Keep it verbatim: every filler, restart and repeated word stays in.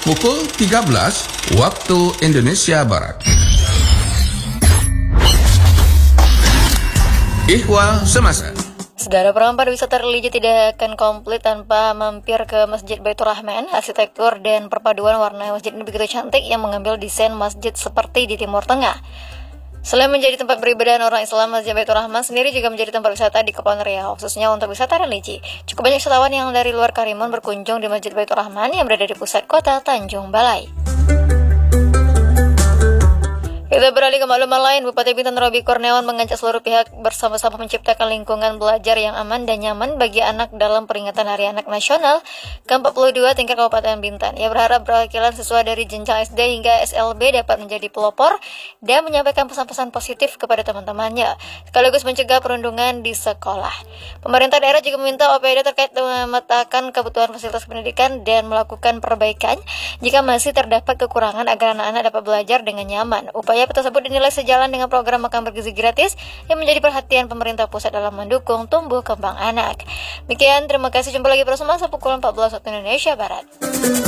pukul tiga belas waktu Indonesia Barat. Ihwal Semasa. Saudara, perempuan wisata religi tidak akan komplit tanpa mampir ke Masjid Baitur Rahman. Arsitektur dan perpaduan warna masjid ini begitu cantik yang mengambil desain masjid seperti di Timur Tengah. Selain menjadi tempat beribadah orang Islam, Masjid Baitur Rahman sendiri juga menjadi tempat wisata di Kepulauan Riau, khususnya untuk wisata religi. Cukup banyak wisatawan yang dari luar Karimun berkunjung di Masjid Baitur Rahman yang berada di pusat kota Tanjung Balai. Kita beralih ke makluman lain. Bupati Bintan Robi Kurniawan mengajak seluruh pihak bersama-sama menciptakan lingkungan belajar yang aman dan nyaman bagi anak dalam peringatan Hari Anak Nasional ke empat puluh dua tingkat Kabupaten Bintan. Ia berharap perwakilan siswa dari jenjang S D hingga S L B dapat menjadi pelopor dan menyampaikan pesan-pesan positif kepada teman-temannya, sekaligus mencegah perundungan di sekolah. Pemerintah daerah juga meminta O P D terkait memetakan kebutuhan fasilitas pendidikan dan melakukan perbaikan jika masih terdapat kekurangan agar anak-anak dapat belajar dengan nyaman. Upaya tersebut dinilai sejalan dengan program makan bergizi gratis yang menjadi perhatian pemerintah pusat dalam mendukung tumbuh kembang anak. Demikian, terima kasih. Jumpa lagi bersama pukul empat belas waktu Indonesia Barat.